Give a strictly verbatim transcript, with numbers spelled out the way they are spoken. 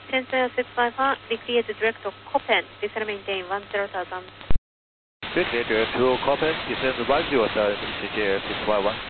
Sensor six five one, declear to direct to Copen, descend maintain one zero thousand. Good, direct to Copen, descend one zero thousand, C J six five one.